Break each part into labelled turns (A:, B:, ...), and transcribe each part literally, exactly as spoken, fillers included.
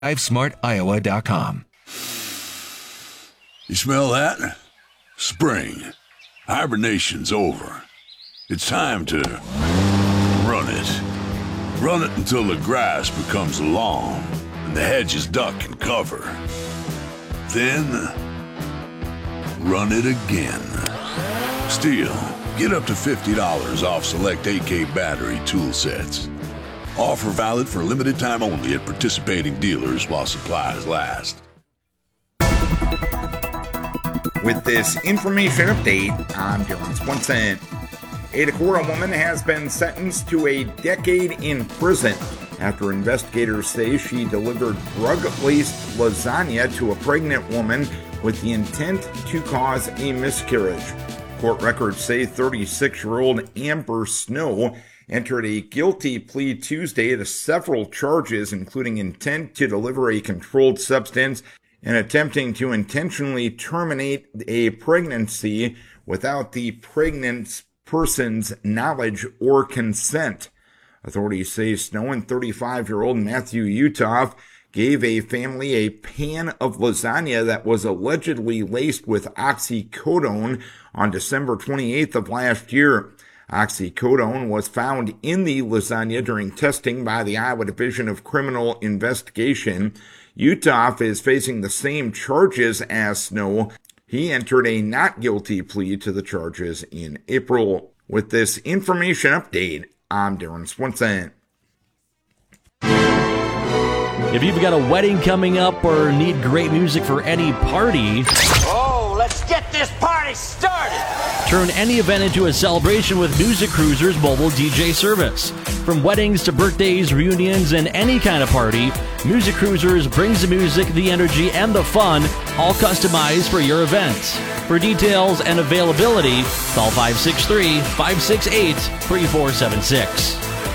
A: drive smart iowa dot com.
B: You smell that? Spring. Hibernation's over. It's time to run it. Run it until the grass becomes long and the hedges duck and cover. Then, run it again. Stihl, get up to fifty dollars off select A K battery tool sets. Offer valid for limited time only at participating dealers while supplies last.
C: With this information update, I'm Dylan Swenson. A Decorah woman has been sentenced to a decade in prison after investigators say she delivered drug-laced lasagna to a pregnant woman with the intent to cause a miscarriage. Court records say thirty-six-year-old Amber Snow entered a guilty plea Tuesday to several charges, including intent to deliver a controlled substance and attempting to intentionally terminate a pregnancy without the pregnant person's knowledge or consent. Authorities say Snow and thirty-five-year-old Matthew Uthoff gave a family a pan of lasagna that was allegedly laced with oxycodone on December twenty-eighth of last year. Oxycodone was found in the lasagna during testing by the Iowa Division of Criminal Investigation. Uthoff is facing the same charges as Snow. He entered a not guilty plea to the charges in April. With this information update, I'm Darren Swenson.
D: If you've got a wedding coming up or need great music for any party,
E: oh, let's get this party started!
D: Turn any event into a celebration with Music Cruiser's mobile D J service. From weddings to birthdays, reunions, and any kind of party, Music Cruisers brings the music, the energy, and the fun, all customized for your events. For details and availability, call five six three, five six eight, three four seven six.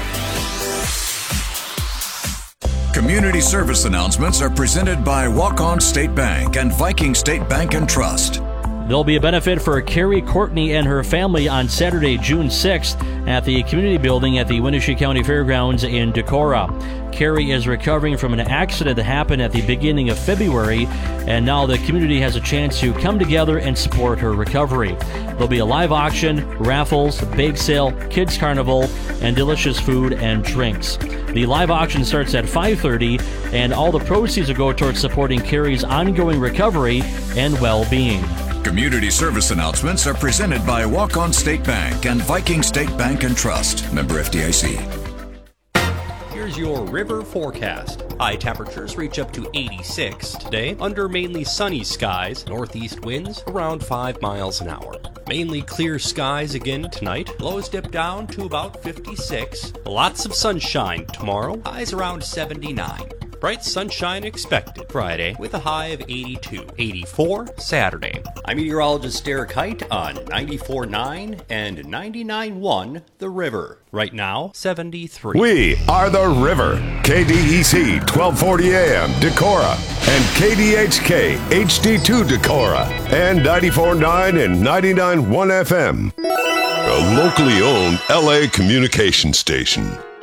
F: Community service announcements are presented by Walk-On State Bank and Viking State Bank and Trust.
D: There'll be a benefit for Carrie Courtney and her family on Saturday, June sixth at the community building at the Winnebago County Fairgrounds in Decorah. Carrie is recovering from an accident that happened at the beginning of February, and now the community has a chance to come together and support her recovery. There'll be a live auction, raffles, bake sale, kids carnival, and delicious food and drinks. The live auction starts at five thirty, and all the proceeds will go towards supporting Carrie's ongoing recovery and well-being.
F: Community service announcements are presented by Walk-On State Bank and Viking State Bank and Trust. Member F D I C.
G: Here's your river forecast. High temperatures reach up to eighty-six today under mainly sunny skies, northeast winds around five miles an hour. Mainly clear skies again tonight. Lows dip down to about fifty-six. Lots of sunshine tomorrow. Highs around seventy-nine. Bright sunshine expected Friday with a high of eighty-two. eighty-four Saturday. I'm meteorologist Derek Height on ninety-four point nine and ninety-nine point one The River. Right now, seventy-three.
H: We are The River. K D E C twelve forty A M Decorah and K D H K H D two Decorah and ninety-four point nine and ninety-nine point one F M. A locally owned L A communication station.